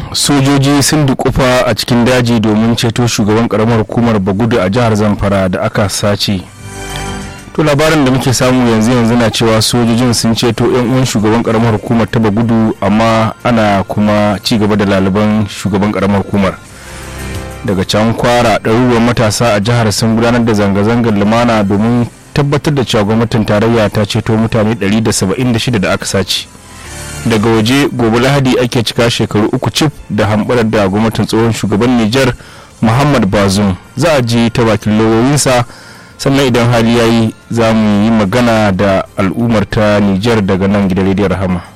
sojoji sun dukufa a cikin daji domin ceto shugaban karamar hukumar Bagudu a jihar Zamfara da aka sace. To labarin da muke samu yanzu na cewa sojojin sun ceto yan uwan shugaban karamar hukumar ta Bagudu, amma ana kuma ci gaba da laliban shugaban karamar hukumar. Daga can Kwara, ɗaruruwan matasa a jihar sun gudanar da zanga-zangar lumana domin tabbatar da cewa gwamnatin tarayya ta ceto mutane 176 da aka sace. Daga waje, gobe Lahadi ake cika shekaru 3 cif da hamɓarar da gwamnatin tsohon shugaban Nijar Muhammad Bazoum. Za a ji ta bakin lauyoyinsa, sannan idan hali yayi za mu yi magana da al'ummar ta Nijar daga nan gidan rediyon Rahama.